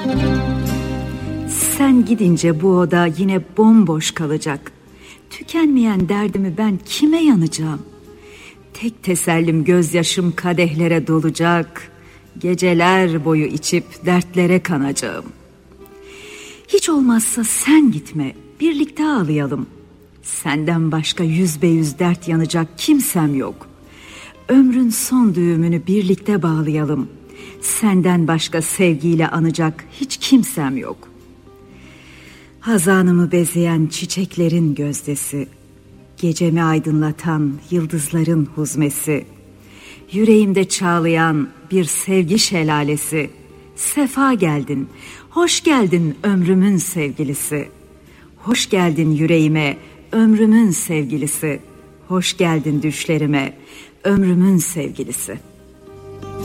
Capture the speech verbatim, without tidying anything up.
Sen gidince bu oda yine bomboş kalacak. Tükenmeyen derdimi ben kime yanacağım? Tek tesellim gözyaşım kadehlere dolacak. Geceler boyu içip dertlere kanacağım. Hiç olmazsa sen gitme, birlikte ağlayalım. Senden başka yüz be yüz dert yanacak kimsem yok. Ömrün son düğümünü birlikte bağlayalım. Senden başka sevgiyle anacak hiç kimsem yok. Hazanımı bezeyen çiçeklerin gözdesi, gecemi aydınlatan yıldızların huzmesi, yüreğimde çağlayan bir sevgi şelalesi. Sefa geldin, hoş geldin ömrümün sevgilisi. Hoş geldin yüreğime, ömrümün sevgilisi. Hoş geldin düşlerime, ömrümün sevgilisi.